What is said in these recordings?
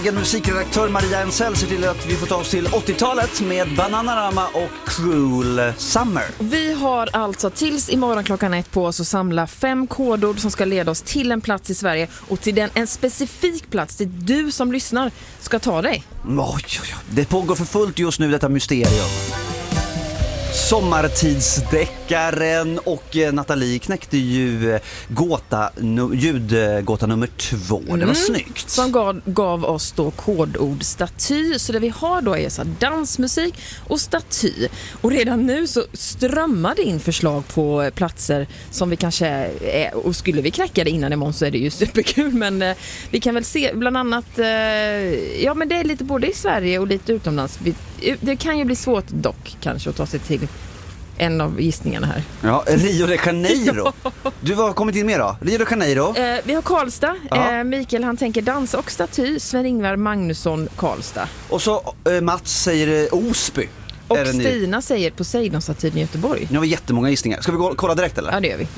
Musikredaktör Maria Ensel ser till att vi får ta oss till 80-talet med Bananarama och Cruel Summer. Vi har alltså tills imorgon klockan 1 på oss att samla 5 kodord som ska leda oss till en plats i Sverige och till en specifik plats dit du som lyssnar ska ta dig. Oj. Det pågår för fullt just nu, detta mysterium. Sommartidsdeckaren och Nathalie knäckte ju ljudgåta nummer 2. Det var snyggt. Som gav oss då kodord staty. Så det vi har då är så dansmusik och staty. Och redan nu så strömmar det in förslag på platser som vi kanske är, och skulle vi knäcka det innan imorgon så är det ju superkul. Men vi kan väl se bland annat, ja men det är lite både i Sverige och lite utomlands. Det kan ju bli svårt dock kanske att ta sig till en av gissningarna här. Ja, Rio de Janeiro. Du har kommit in med då? Rio de Janeiro. Vi har Karlstad. Mikael han tänker dans och staty. Sven-Ingvar Magnusson Karlstad. Och så Mats säger Osby. Och Stina säger Poseidon-statyn i Göteborg. Nu har vi jättemånga gissningar. Ska vi kolla direkt eller? Ja, det gör vi.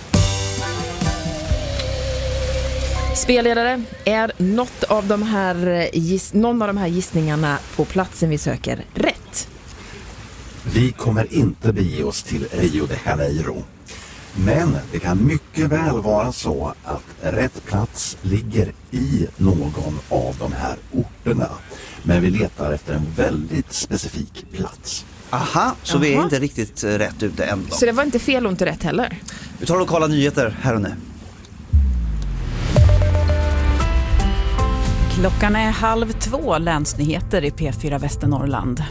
Spelledare, är någon av de här gissningarna på platsen vi söker rätt? Vi kommer inte bege oss till Rio de Janeiro. Men det kan mycket väl vara så att rätt plats ligger i någon av de här orterna. Men vi letar efter en väldigt specifik plats. Aha, så vi är inte riktigt rätt ute ändå. Så det var inte fel och inte rätt heller? Vi tar lokala nyheter här och nu. Klockan är 1:30, länsnyheter i P4 Västernorrland.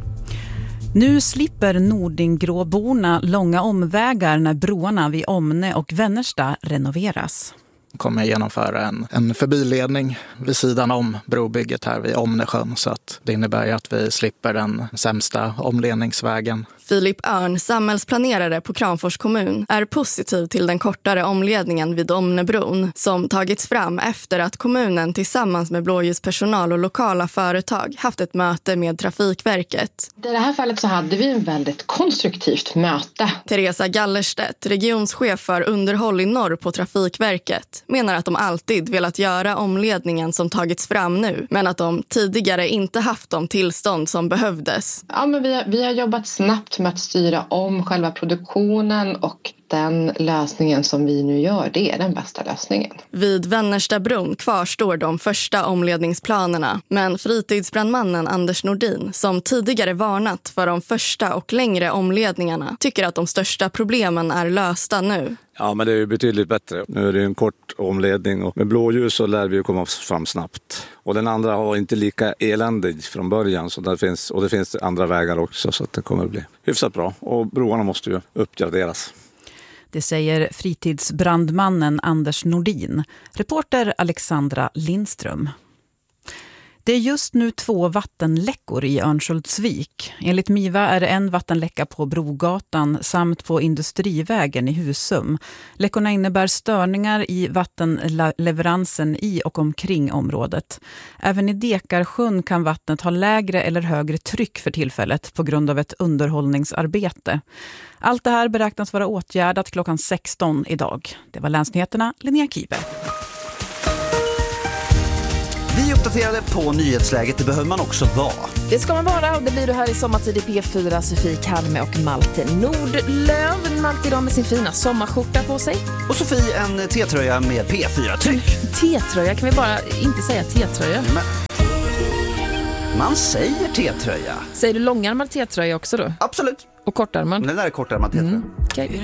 Nu slipper Nordinggråborna långa omvägar när broarna vid Omne och Vänerstad renoveras. Kommer genomföra en förbiledning vid sidan om brobygget här vid Omnesjön, så att det innebär att vi slipper den sämsta omledningsvägen. Filip Örn, samhällsplanerare på Kramfors kommun, är positiv till den kortare omledningen vid Omnebron som tagits fram efter att kommunen tillsammans med blåljuspersonal och lokala företag haft ett möte med Trafikverket. I det här fallet så hade vi en väldigt konstruktivt möte. Teresa Gallerstedt, regionschef för underhåll i norr på Trafikverket, menar att de alltid velat göra omledningen som tagits fram nu, men att de tidigare inte haft de tillstånd som behövdes. Ja, men vi har jobbat snabbt med att styra om själva produktionen, och den lösningen som vi nu gör, det är den bästa lösningen. Vid Vänerstadbron kvarstår de första omledningsplanerna, men fritidsbrandmannen Anders Nordin, som tidigare varnat för de första och längre omledningarna, tycker att de största problemen är lösta nu. Ja, men det är ju betydligt bättre. Nu är det en kort omledning och med blåljus så lär vi ju komma fram snabbt. Och den andra har inte lika eländig från början, så det finns andra vägar också, så att det kommer att bli hyfsat bra. Och broarna måste ju uppgraderas. Det säger fritidsbrandmannen Anders Nordin. Reporter Alexandra Lindström. Det är just nu 2 vattenläckor i Örnsköldsvik. Enligt MIVA är det en vattenläcka på Brogatan samt på Industrivägen i Husum. Läckorna innebär störningar i vattenleveransen i och omkring området. Även i Dekarsjön kan vattnet ha lägre eller högre tryck för tillfället på grund av ett underhållningsarbete. Allt det här beräknas vara åtgärdat klockan 16 idag. Det var länsnyheterna, Linnea Kibe. Vi uppdaterade på nyhetsläget, det behöver man också vara. Det ska man vara, och det blir du här i sommartid i P4, Sofie Kalme och Malte Nordlöv. Malte idag med sin fina sommarskjorta på sig. Och Sofie en T-tröja med P4-tryck. T-tröja, kan vi bara inte säga T-tröja? Men man säger T-tröja. Säger du långärmad T-tröja också då? Absolut. Och kortärmad? Den där är kortärmad T-tröja. Okej.